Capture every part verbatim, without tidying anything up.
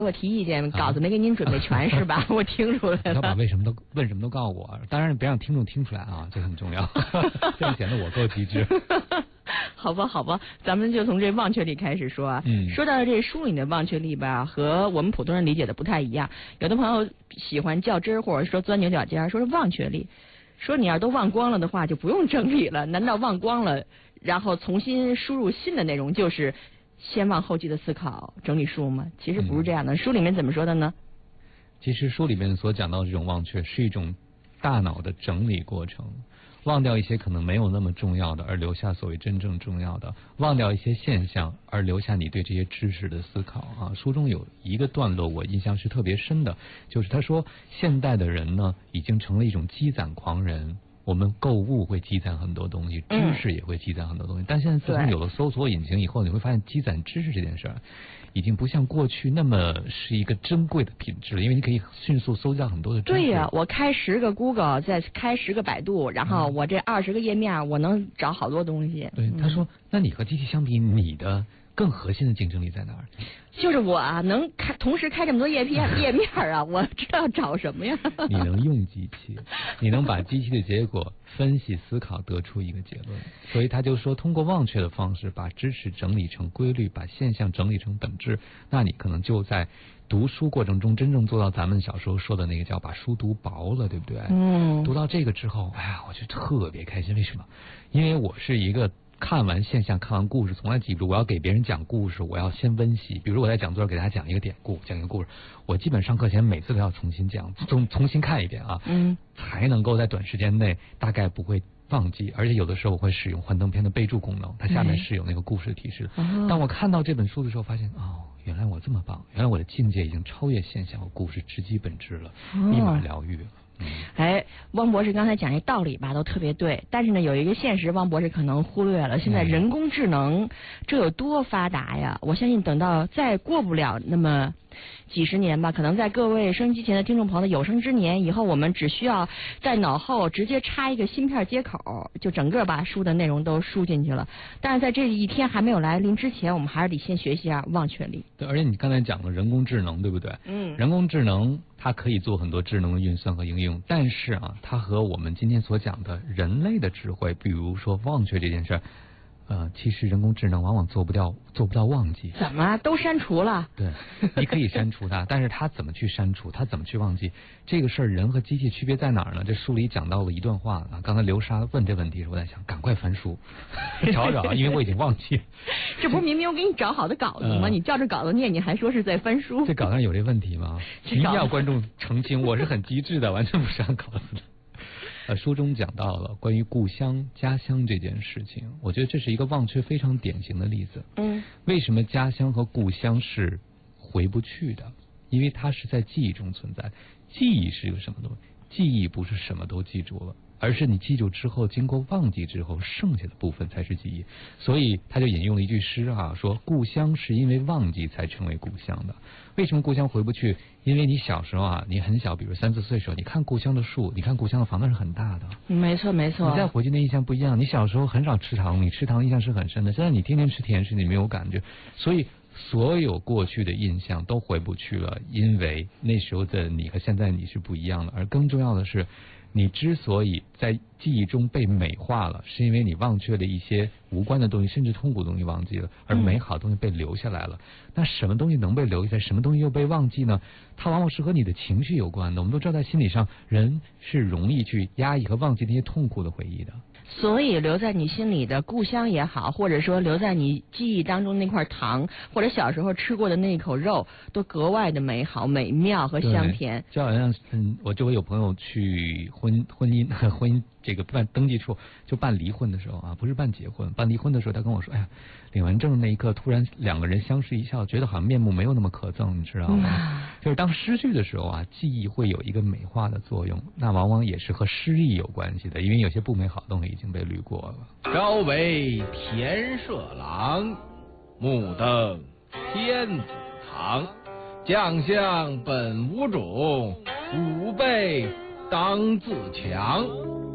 给我提意见，稿子没给您准备全是吧？我听出来了。 要把为什么都问什么都告诉我，当然别让听众听出来啊，这很重要，这样显得我够机智。 好吧，好吧，咱们就从这忘却力开始说啊。 嗯， 说到这书里的忘却力吧，和我们普通人理解的不太一样。有的朋友喜欢较真儿，或者说钻牛角尖，说是忘却力，说你要都忘光了的话，就不用整理了。难道忘光了，然后重新输入新的内容，就是先忘后记的思考整理书吗？其实不是这样的。嗯、书里面怎么说的呢？ 其实书里面所讲到这种忘却，是一种大脑的整理过程。忘掉一些可能没有那么重要的，而留下所谓真正重要的；忘掉一些现象，而留下你对这些知识的思考啊。书中有一个段落我印象是特别深的，就是他说现代的人呢已经成了一种积攒狂人。我们购物会积攒很多东西，知识也会积攒很多东西，嗯、但现在自从有了搜索引擎以后，你会发现积攒知识这件事儿已经不像过去那么是一个珍贵的品质了，因为你可以迅速搜集到很多的知识。 对呀、啊，我开十个 Google， 再开十个百度，然后我这二十个页面，我能找好多东西。 对，他说，那你和机器相比，你的更核心的竞争力在哪儿？ 就是我啊，能开同时开这么多页片页面啊，我知道找什么呀。 你能用机器，你能把机器的结果分析思考，得出一个结论。所以他就说，通过忘却的方式，把知识整理成规律，把现象整理成本质，那你可能就在读书过程中真正做到咱们小时候说的那个叫把书读薄了，对不对？ 嗯。 读到这个之后，哎呀，我就特别开心。为什么？因为我是一个看完现象、看完故事，从来记不住。我要给别人讲故事，我要先温习。比如我在讲座给大家讲一个典故，讲一个故事，我基本上课前每次都要重新讲，重重新看一遍啊， 嗯， 才能够在短时间内大概不会忘记。而且有的时候我会使用幻灯片的备注功能，它下面是有那个故事的提示。 嗯、 当我看到这本书的时候，发现哦，原来我这么棒，原来我的境界已经超越现象和故事直击本质了， 哦、 立马疗愈了。 哎，汪博士刚才讲这道理吧，都特别对。但是呢，有一个现实，汪博士可能忽略了。现在人工智能这有多发达呀？我相信等到再过不了那么几十年吧，可能在各位收音机前的听众朋友的有生之年，以后我们只需要在脑后直接插一个芯片接口，就整个把书的内容都输进去了。但是在这一天还没有来临之前，我们还是得先学习一下忘却力。 对，而且你刚才讲了人工智能，对不对？ 嗯。 人工智能它可以做很多智能的运算和应用，但是啊，它和我们今天所讲的人类的智慧，比如说忘却这件事儿，呃，其实人工智能往往做不掉，做不到忘记。 怎么都删除了？ 对，你可以删除它，但是它怎么去删除，它怎么去忘记，这个事儿人和机器区别在哪儿呢？这书里讲到了一段话啊，刚才刘莎问这问题时，我在想，赶快翻书找找，因为我已经忘记了。 这不是明明我给你找好的稿子吗？呃、你照着稿子念，你还说是在翻书？ 这稿子上有这问题吗？一定要观众澄清，我是很机智的，完全不是按稿子的。呃，书中讲到了关于故乡、家乡这件事情，我觉得这是一个忘却非常典型的例子。 嗯， 为什么家乡和故乡是回不去的？因为它是在记忆中存在。记忆是一个什么东西？记忆不是什么都记住了，而是你记住之后，经过忘记之后，剩下的部分才是记忆。所以他就引用了一句诗啊，说故乡是因为忘记才成为故乡的。为什么故乡回不去？因为你小时候啊，你很小，比如三四岁的时候，你看故乡的树，你看故乡的房子是很大的。 没错没错。 你再回去那印象不一样。你小时候很少吃糖，你吃糖印象是很深的。现在你天天吃甜食，你没有感觉。所以所有过去的印象都回不去了，因为那时候的你和现在你是不一样的。而更重要的是，你之所以在记忆中被美化了，是因为你忘却了一些无关的东西，甚至痛苦的东西忘记了，而美好的东西被留下来了。嗯、那什么东西能被留下来，什么东西又被忘记呢？它往往是和你的情绪有关的。我们都知道，在心理上，人是容易去压抑和忘记那些痛苦的回忆的。 所以留在你心里的故乡也好，或者说留在你记忆当中那块糖，或者小时候吃过的那口肉，都格外的美好、美妙和香甜。 就好像嗯，我周围有朋友去婚婚姻婚姻这个办登记处，就办离婚的时候啊，不是办结婚，办离婚的时候，他跟我说，哎呀，领完证那一刻，突然两个人相视一笑，觉得好像面目没有那么可憎，你知道吗？嗯、就是当失去的时候啊，记忆会有一个美化的作用，那往往也是和失忆有关系的，因为有些不美好的东西已经被捋过了。 朝为田舍郎，暮登天子堂。将相本无种，吾辈当自强。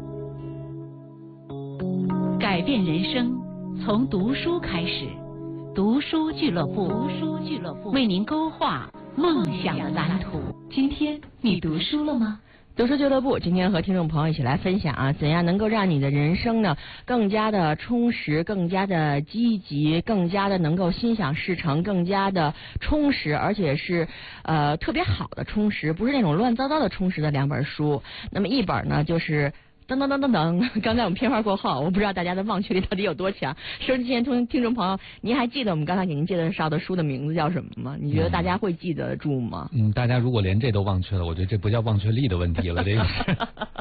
改变人生，从读书开始。读书俱乐部，读书俱乐部为您勾画梦想的蓝图。今天你读书了吗？ 读书俱乐部今天和听众朋友一起来分享啊，怎样能够让你的人生呢更加的充实，更加的积极，更加的能够心想事成，更加的充实，而且是呃特别好的充实，不是那种乱糟糟的充实的两本书。那么一本呢就是噔噔噔噔噔，刚才我们片花过后，我不知道大家的忘却力到底有多强。收音机前听听众朋友，您还记得我们刚才给您介绍的书的名字叫什么吗？你觉得大家会记得住吗？ 嗯，大家如果连这都忘却了，我觉得这不叫忘却力的问题了，这个是。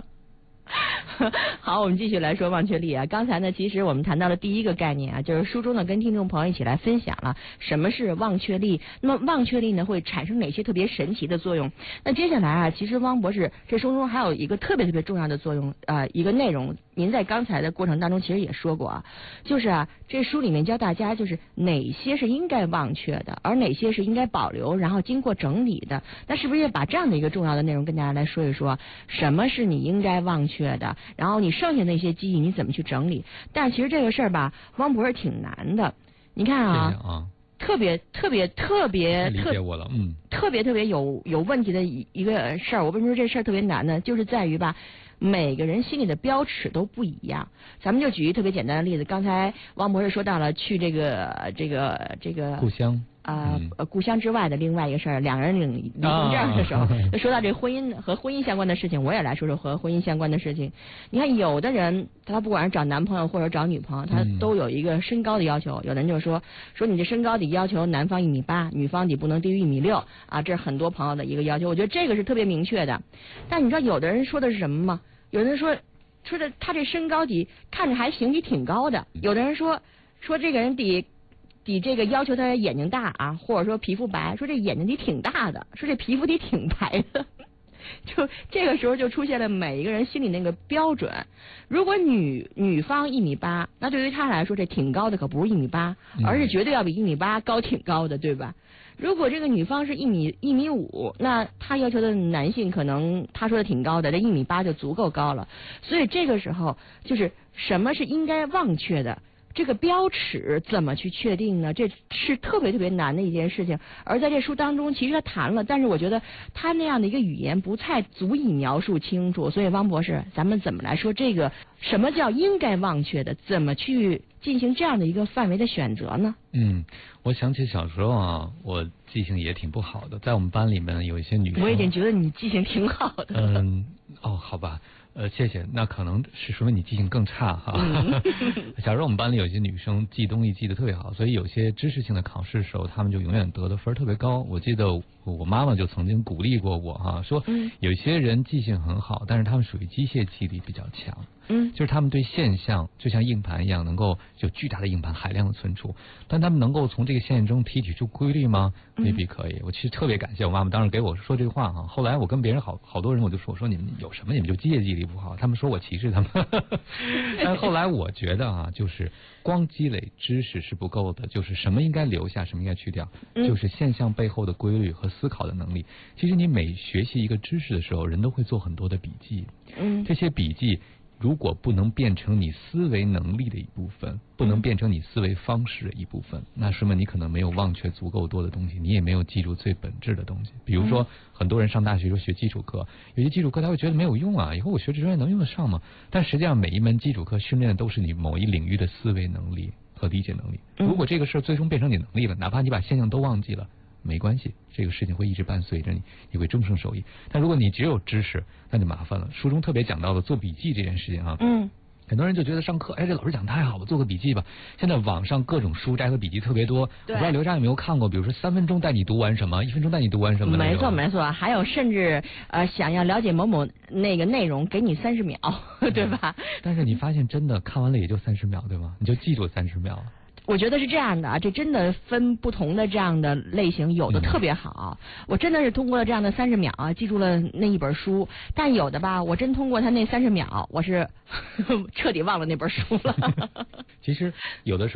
好，我们继续来说忘却力啊。刚才呢，其实我们谈到了第一个概念啊，就是书中呢跟听众朋友一起来分享了什么是忘却力。那么忘却力呢会产生哪些特别神奇的作用？那接下来啊，其实汪博士这书中还有一个特别特别重要的作用啊、呃，一个内容，您在刚才的过程当中其实也说过啊，就是啊，这书里面教大家就是哪些是应该忘却的，而哪些是应该保留，然后经过整理的。那是不是也把这样的一个重要的内容跟大家来说一说？什么是你应该忘却的？然后你剩下那些记忆你怎么去整理？但其实这个事儿吧，汪博士挺难的。你看啊， 谢谢啊特别特别特别理解我了，嗯， 特别特别有有问题的一一个事儿。我为什么说这事儿特别难呢？就是在于吧，每个人心里的标尺都不一样。咱们就举一个特别简单的例子，刚才汪博士说到了去这个这个这个故乡。 啊、呃，故乡之外的另外一个事儿，两个人领离婚证的时候， 啊、 就说到这婚姻和婚姻相关的事情，我也来说说和婚姻相关的事情。你看，有的人他不管是找男朋友或者找女朋友，他都有一个身高的要求。嗯、有的人就说说你这身高得要求男方一米八，女方得不能低于一米六啊，这是很多朋友的一个要求。我觉得这个是特别明确的。但你知道有的人说的是什么吗？有的人说说的他这身高得看着还行，得挺高的。有的人说说这个人得。比这个要求他眼睛大啊，或者说皮肤白，说这眼睛得挺大的，说这皮肤得挺白的，就这个时候就出现了每一个人心里那个标准。如果女女方一米八，那对于他来说这挺高的可不是一米八，而是绝对要比一米八高挺高的，对吧？如果这个女方是一米一米五，那他要求的男性可能他说的挺高的，这一米八就足够高了。所以这个时候就是什么是应该忘却的。这个标尺怎么去确定呢？这是特别特别难的一件事情。而在这书当中，其实他谈了，但是我觉得他那样的一个语言不太足以描述清楚。所以汪博士，咱们怎么来说这个什么叫应该忘却的？怎么去进行这样的一个范围的选择呢？ 嗯，我想起小时候啊，我记性也挺不好的，在我们班里面有一些女生， 我已经觉得你记性挺好的。 嗯，哦，好吧。呃，谢谢。那可能是说明你记性更差哈。嗯、小时候我们班里有一些女生记东西记得特别好，所以有些知识性的考试的时候，她们就永远得的分特别高。我记得我妈妈就曾经鼓励过我哈，说有些人记性很好，但是他们属于机械记忆力比较强。嗯，就是他们对现象就像硬盘一样，能够有巨大的硬盘海量的存储，但他们能够从这个现象中提取出规律吗？未必可以。我其实特别感谢我妈妈当时给我说这个话哈。后来我跟别人好好多人我就说，我说你们有什么你们就机械记忆力不好，他们说我歧视他们。但后来我觉得啊，就是光积累知识是不够的，就是什么应该留下，什么应该去掉，就是现象背后的规律和思考的能力。其实你每学习一个知识的时候，人都会做很多的笔记，嗯，这些笔记如果不能变成你思维能力的一部分，不能变成你思维方式的一部分，那说明你可能没有忘却足够多的东西，你也没有记住最本质的东西。比如说，很多人上大学时候学基础课，有些基础课他会觉得没有用啊，以后我学这专业能用得上吗？但实际上每一门基础课训练的都是你某一领域的思维能力和理解能力。如果这个事儿最终变成你能力了，哪怕你把现象都忘记了，没关系，这个事情会一直伴随着你，你会终生受益。但如果你只有知识，那就麻烦了。书中特别讲到了做笔记这件事情啊，嗯，很多人就觉得上课，哎，这老师讲太好了，做个笔记吧。现在网上各种书摘和笔记特别多，我不知道刘佳有没有看过，比如说三分钟带你读完什么，一分钟带你读完什么。 没错没错，还有甚至呃想要了解某某那个内容，给你三十秒，对吧？ 但是你发现真的看完了也就三十秒，对吗？你就记住三十秒。 我觉得是这样的啊，这真的分不同的这样的类型，有的特别好，嗯、我真的是通过了这样的三十秒啊，记住了那一本书。但有的吧，我真通过他那三十秒，我是呵呵彻底忘了那本书了。 其实有的时候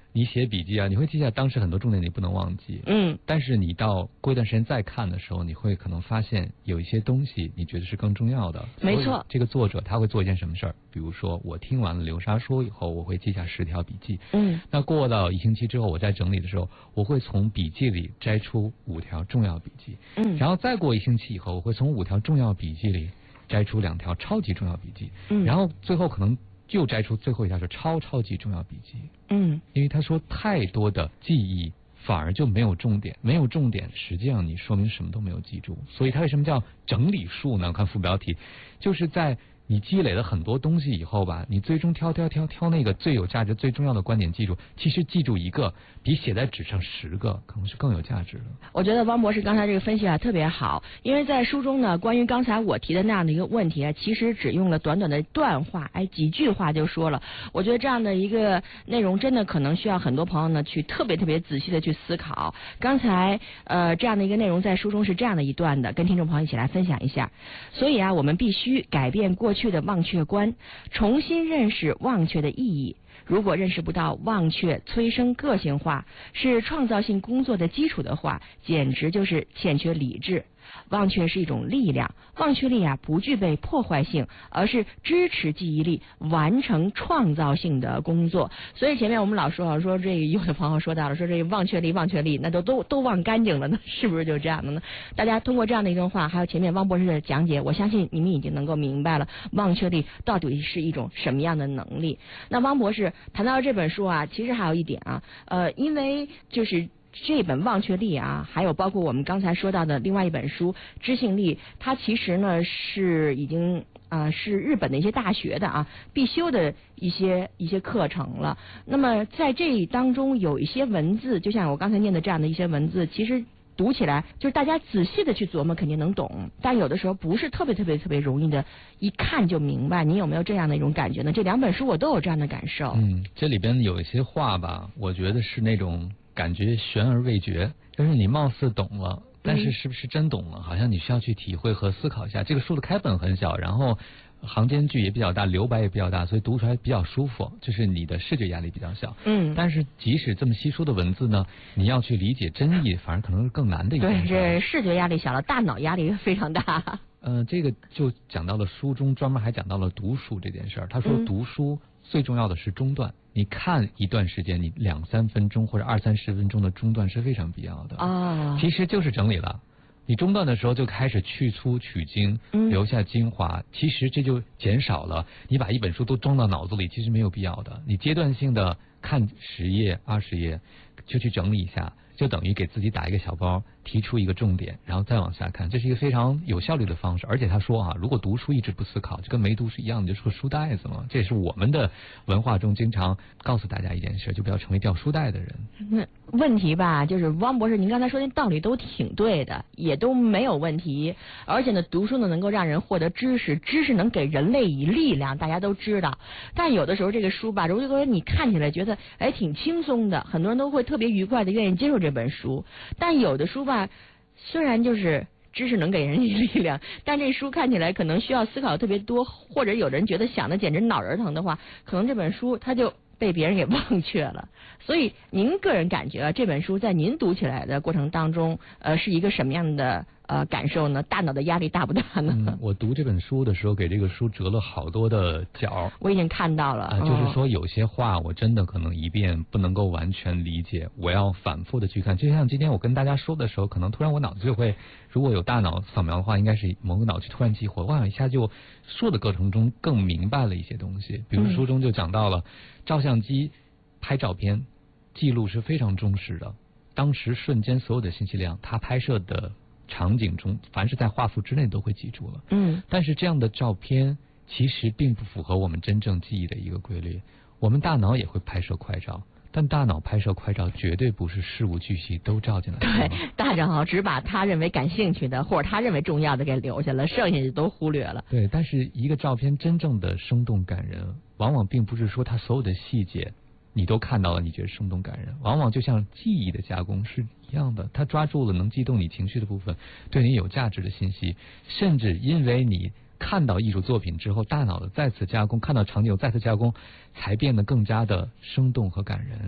你写笔记啊，你会记下当时很多重点，你不能忘记。 嗯。 但是你到过一段时间再看的时候，你会可能发现有一些东西你觉得是更重要的。 没错。 这个作者他会做一件什么事儿？比如说，我听完了流沙说以后，我会记下十条笔记。 嗯。 那过到一星期之后，我在整理的时候，我会从笔记里摘出五条重要笔记。 嗯。 然后再过一星期以后，我会从五条重要笔记里摘出两条超级重要笔记。 嗯。 然后最后可能又摘出最后一条是超超级重要笔记。 嗯。 因为他说太多的记忆反而就没有重点，没有重点，实际上你说明什么都没有记住。所以它为什么叫整理术呢？看副标题，就是在你积累了很多东西以后吧，你最终挑挑挑挑那个最有价值、最重要的观点记住。其实记住一个，比写在纸上十个可能是更有价值的。 我觉得汪博士刚才这个分析啊特别好，因为在书中呢，关于刚才我提的那样的一个问题啊，其实只用了短短的段话，哎，几句话就说了。我觉得这样的一个内容真的可能需要很多朋友呢去特别特别仔细的去思考。刚才呃这样的一个内容在书中是这样的一段的，跟听众朋友一起来分享一下。所以啊，我们必须改变过去的忘却观，重新认识忘却的意义。如果认识不到忘却催生个性化，是创造性工作的基础的话，简直就是欠缺理智。忘却是一种力量，忘却力啊不具备破坏性，而是支持记忆力，完成创造性的工作。所以前面我们老说啊，说这有的朋友说到了，说这忘却力忘却力那都都都忘干净了呢，是不是就这样的呢？大家通过这样的一段话，还有前面汪博士的讲解，我相信你们已经能够明白了忘却力到底是一种什么样的能力。那汪博士谈到这本书啊，其实还有一点啊，呃，因为就是这本忘却力啊，还有包括我们刚才说到的另外一本书知性力，它其实呢是已经啊、呃、是日本的一些大学的啊必修的一些一些课程了。那么在这当中有一些文字，就像我刚才念的这样的一些文字，其实读起来就是大家仔细的去琢磨肯定能懂，但有的时候不是特别特别特别容易的一看就明白。你有没有这样的一种感觉呢？这两本书我都有这样的感受。 嗯，这里边有一些话吧，我觉得是那种感觉悬而未决，就是你貌似懂了，但是是不是真懂了，好像你需要去体会和思考一下。这个书的开本很小，然后行间距也比较大，留白也比较大，所以读出来比较舒服，就是你的视觉压力比较小。嗯，但是即使这么稀疏的文字呢，你要去理解真意，反而可能是更难的一件事。 对，这视觉压力小了，大脑压力非常大。 呃，这个就讲到了书中专门还讲到了读书这件事儿。他说读书最重要的是中断，你看一段时间，你两三分钟或者二三十分钟的中断是非常必要的啊。其实就是整理了。你中断的时候就开始去粗取精，留下精华，其实这就减少了你把一本书都装到脑子里，其实没有必要的。你阶段性的看十页、二十页，就去整理一下，就等于给自己打一个小包，提出一个重点，然后再往下看，这是一个非常有效率的方式。而且他说啊，如果读书一直不思考，就跟没读是一样的，就是个书呆子嘛。这也是我们的文化中经常告诉大家一件事，就不要成为掉书袋的人。 那问题吧，就是汪博士，您刚才说的道理都挺对的，也都没有问题。而且呢，读书呢能够让人获得知识，知识能给人类以力量，大家都知道。但有的时候这个书吧，如果你看起来觉得哎挺轻松的，很多人都会特别愉快的愿意接受这本书。但有的书吧，虽然就是知识能给人以力量，但这书看起来可能需要思考特别多，或者有人觉得想的简直脑仁疼的话，可能这本书它就被别人给忘却了。所以您个人感觉啊，这本书在您读起来的过程当中，呃，是一个什么样的呃感受呢？大脑的压力大不大呢？ 嗯，我读这本书的时候，给这个书折了好多的角。 我已经看到了， 啊、呃，就是说有些话我真的可能一遍不能够完全理解，我要反复的去看。就像今天我跟大家说的时候，可能突然我脑子就会，如果有大脑扫描的话，应该是某个脑区突然激活，哇，一下就说的过程中更明白了一些东西。比如书中就讲到了，照相机拍照片记录是非常忠实的，当时瞬间所有的信息量，他拍摄的场景中，凡是在画幅之内都会记住了。嗯，但是这样的照片其实并不符合我们真正记忆的一个规律。我们大脑也会拍摄快照，但大脑拍摄快照绝对不是事无巨细都照进来。 对，大脑只把他认为感兴趣的或者他认为重要的给留下了，剩下的都忽略了。 对，但是一个照片真正的生动感人，往往并不是说它所有的细节你都看到了，你觉得生动感人，往往就像记忆的加工是一样的，它抓住了能激动你情绪的部分，对你有价值的信息，甚至因为你看到艺术作品之后，大脑的再次加工，看到场景再次加工，才变得更加的生动和感人。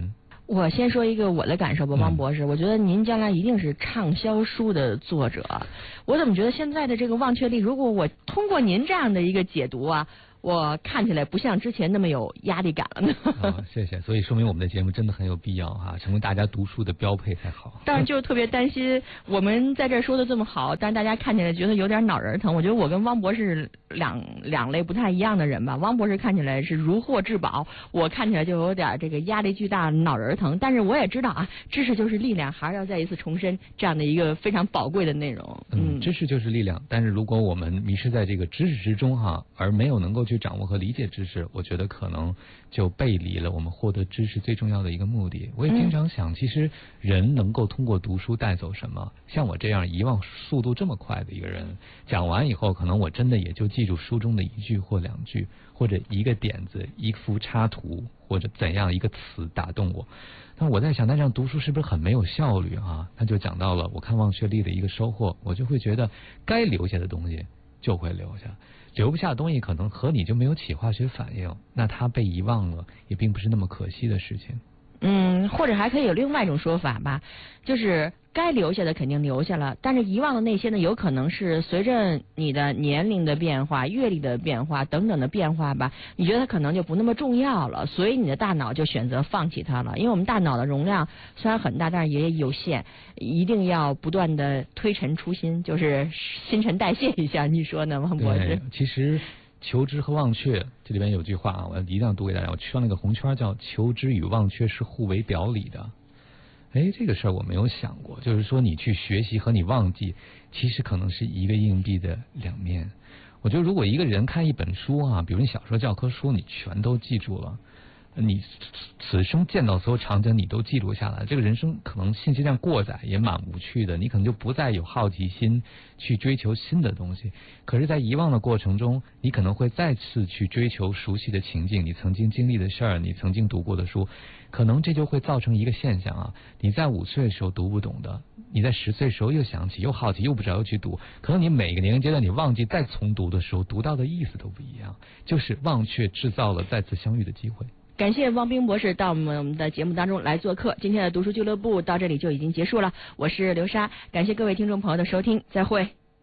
我先说一个我的感受吧， 嗯汪博士，我觉得您将来一定是畅销书的作者。我怎么觉得现在的这个忘却力，如果我通过您这样的一个解读啊，我看起来不像之前那么有压力感了呢。 哦，谢谢。所以说明我们的节目真的很有必要哈、啊，成为大家读书的标配才好。 但是就特别担心，我们在这儿说的这么好，但是大家看起来觉得有点脑仁疼。我觉得我跟汪博士两两类不太一样的人吧。汪博士看起来是如获至宝，我看起来就有点这个压力巨大、脑仁疼。但是我也知道啊，知识就是力量，还是要再一次重申这样的一个非常宝贵的内容。 嗯，知识就是力量。但是如果我们迷失在这个知识之中哈、啊，而没有能够去掌握和理解知识，我觉得可能就背离了我们获得知识最重要的一个目的。我也经常想，其实人能够通过读书带走什么？像我这样遗忘速度这么快的一个人，讲完以后，可能我真的也就记住书中的一句或两句，或者一个点子、一幅插图，或者怎样一个词打动我。但我在想，那这样读书是不是很没有效率啊？他就讲到了我看忘却力的一个收获，我就会觉得该留下的东西就会留下。留不下的东西可能和你就没有起化学反应，那它被遗忘了也并不是那么可惜的事情。 嗯，或者还可以有另外一种说法吧，就是该留下的肯定留下了，但是遗忘的那些呢，有可能是随着你的年龄的变化、阅历的变化等等的变化吧，你觉得它可能就不那么重要了，所以你的大脑就选择放弃它了。因为我们大脑的容量虽然很大，但是也有限，一定要不断的推陈出新，就是新陈代谢一下。你说呢，王博士？ 其实求知和忘却这里边有句话啊，我一定要读给大家。我圈了个红圈，叫求知与忘却是互为表里的。哎，这个事儿我没有想过，就是说你去学习和你忘记，其实可能是一个硬币的两面。我觉得如果一个人看一本书啊，比如你小时候教科书，你全都记住了，你此生见到所有场景你都记录下来，这个人生可能信息量过载，也蛮无趣的，你可能就不再有好奇心去追求新的东西。可是在遗忘的过程中，你可能会再次去追求熟悉的情境，你曾经经历的事儿，你曾经读过的书，可能这就会造成一个现象啊，你在五岁的时候读不懂的，你在十岁的时候又想起又好奇又不知道又去读，可能你每个年龄阶段你忘记再重读的时候，读到的意思都不一样，就是忘却制造了再次相遇的机会。 感谢汪冰博士到我们的节目当中来做客，今天的读书俱乐部到这里就已经结束了，我是刘莎，感谢各位听众朋友的收听，再会。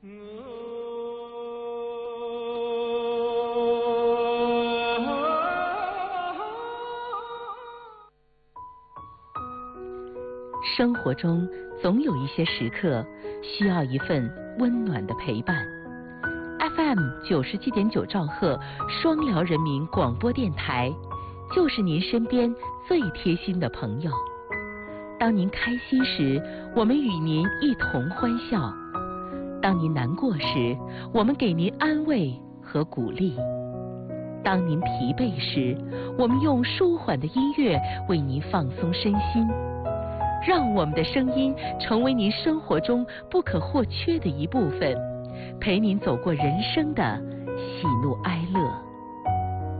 生活中总有一些时刻需要一份温暖的陪伴。F M 九十七点九兆赫双辽人民广播电台，就是您身边最贴心的朋友。当您开心时，我们与您一同欢笑；当您难过时，我们给您安慰和鼓励；当您疲惫时，我们用舒缓的音乐为您放松身心。让我们的声音成为您生活中不可或缺的一部分，陪您走过人生的喜怒哀